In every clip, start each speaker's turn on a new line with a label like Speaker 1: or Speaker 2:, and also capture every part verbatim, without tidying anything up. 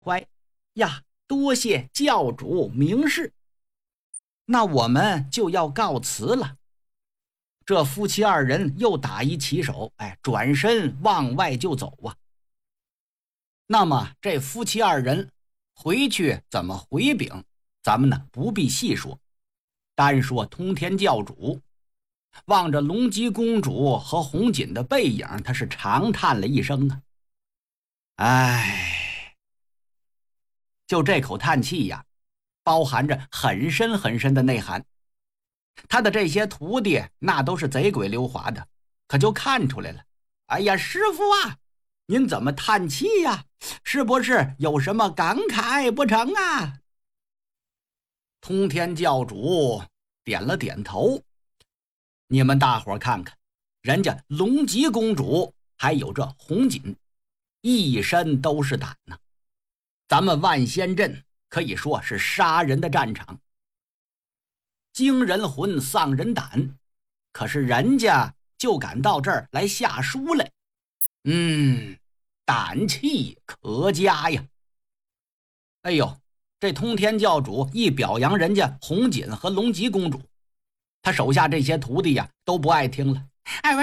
Speaker 1: 乖呀，多谢教主明示，那我们就要告辞了。这夫妻二人又打一起手，哎，转身往外就走啊。那么这夫妻二人回去怎么回禀，咱们呢不必细说，单说通天教主望着龙姬公主和红锦的背影，他是长叹了一声啊，唉，就这口叹气呀，包含着很深很深的内涵。他的这些徒弟那都是贼鬼溜滑的，可就看出来了。哎呀，师傅啊，您怎么叹气呀？是不是有什么感慨不成啊？通天教主点了点头。你们大伙看看，人家龙吉公主还有这红锦，一身都是胆呢。咱们万仙阵可以说是杀人的战场，惊人魂丧人胆，可是人家就敢到这儿来下书来，嗯，胆气可嘉呀。哎呦，这通天教主一表扬人家红锦和龙吉公主，他手下这些徒弟呀都不爱听了。哎，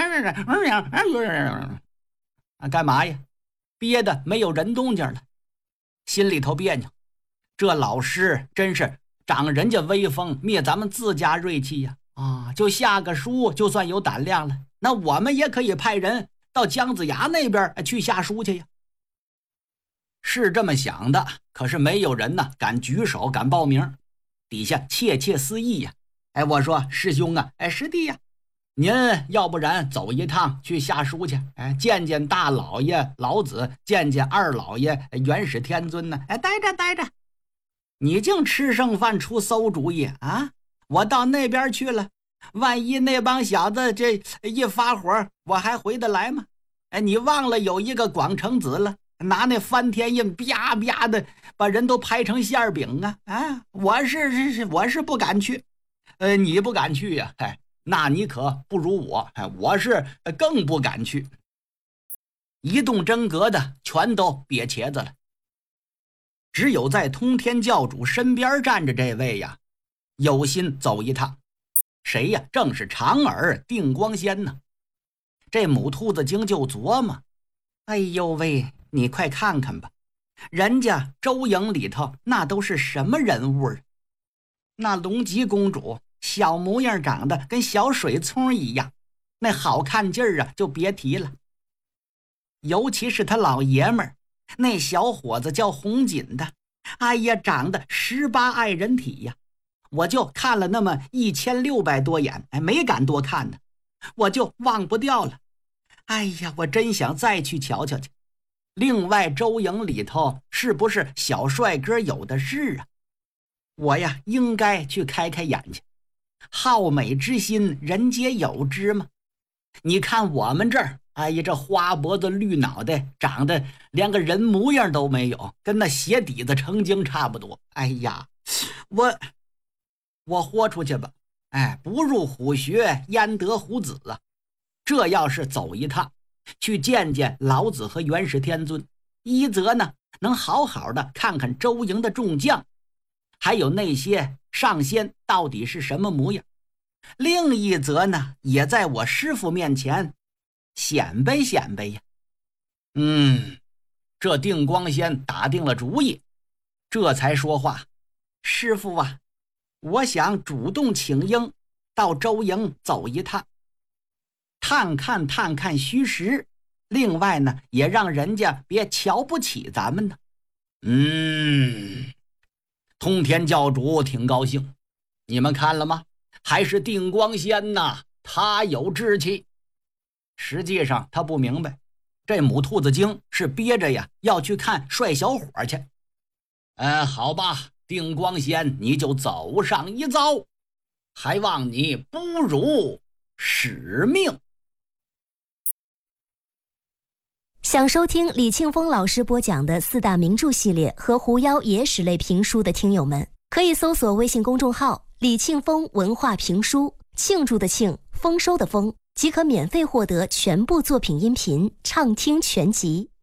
Speaker 1: 干嘛呀？憋得没有人动静了，心里头别扭。这老师真是长人家威风，灭咱们自家锐气呀！啊，就下个书就算有胆量了，那我们也可以派人到姜子牙那边去下书去呀。是这么想的，可是没有人呢敢举手敢报名，底下窃窃私议呀。哎，我说师兄啊，哎师弟呀，您要不然走一趟去下书去，哎，见见大老爷老子，见见二老爷元始天尊呢。哎，待着待着，你净吃剩饭出馊主意啊！我到那边去了，万一那帮小子这一发火，我还回得来吗？哎，你忘了有一个广成子了，拿那翻天印啪啪的把人都拍成馅饼啊！啊，我是是我是不敢去，呃，你不敢去呀、啊？哎，那你可不如我，哎，我是更不敢去。一动真格的全都瘪茄子了。只有在通天教主身边站着这位呀，有心走一趟。谁呀？正是长耳定光仙呢。这母兔子精就琢磨，哎呦喂，你快看看吧，人家周营里头那都是什么人物啊？那龙吉公主小模样长得跟小水葱一样，那好看劲儿啊就别提了。尤其是他老爷们儿那小伙子叫红锦的，哎呀，长得十八爱人体呀！我就看了那么一千六百多眼，哎，没敢多看呢，我就忘不掉了。哎呀，我真想再去瞧瞧去。另外，周营里头是不是小帅哥有的是啊？我呀，应该去开开眼去。好美之心，人皆有之嘛。你看我们这儿，哎呀，这花脖子绿脑袋，长得连个人模样都没有，跟那鞋底子成精差不多。哎呀，我我豁出去吧，哎，不入虎穴焉得虎子啊！这要是走一趟，去见见老子和元始天尊，一则呢能好好的看看周营的众将，还有那些上仙到底是什么模样；另一则呢，也在我师父面前显摆显摆呀。嗯，这定光仙打定了主意，这才说话：师父啊，我想主动请缨到周营走一趟，探看探看虚实，另外呢也让人家别瞧不起咱们呢。嗯，通天教主挺高兴，你们看了吗？还是定光仙呐，他有志气。实际上他不明白，这母兔子精是憋着呀要去看帅小伙去。呃，好吧，定光仙你就走上一遭，还望你不辱使命。
Speaker 2: 想收听李庆峰老师播讲的四大名著系列和狐妖野史类评书的听友们，可以搜索微信公众号李庆峰文化评书，庆祝的庆，丰收的丰，即可免费获得全部作品音频畅听全集。